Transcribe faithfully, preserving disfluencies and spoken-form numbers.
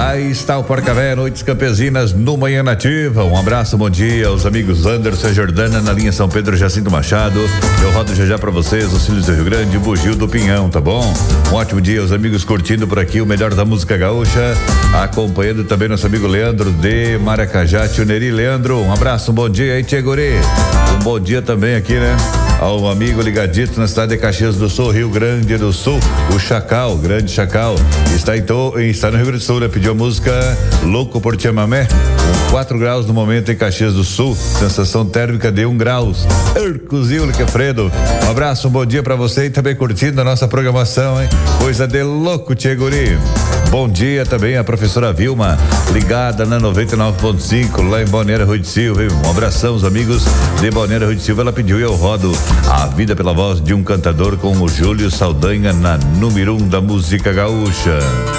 Aí está o Porca-Véia, Noites Campesinas no Manhã Nativa. Um abraço, bom dia aos amigos Anderson e Jordana na linha São Pedro Jacinto Machado. Eu rodo já já pra vocês, os filhos do Rio Grande, o Bugio do Pinhão, tá bom? Um ótimo dia aos amigos curtindo por aqui o melhor da música gaúcha, acompanhando também nosso amigo Leandro de Maracajá, Tio Neri. Leandro, um abraço, um bom dia aí, Tia Guri. Um bom dia também aqui, né? Ao amigo ligadito na cidade de Caxias do Sul, Rio Grande do Sul, o Chacal, grande Chacal, está, então, está no Rio Grande do Sul, né? Pediu a música Louco por Chamamé, com quatro graus no momento em Caxias do Sul, sensação térmica de um graus. Ercozil Quefredo, um abraço, um bom dia pra você e também curtindo a nossa programação, hein? Coisa de louco, Tchê Guri. Bom dia também a professora Vilma, ligada na noventa e nove ponto cinco, lá em Balneário Rui de Silva, hein? Um abração aos amigos de Balneário Rui de Silva, ela pediu e eu rodo A Vida pela Voz de um Cantador com o Júlio Saldanha na número um da música gaúcha.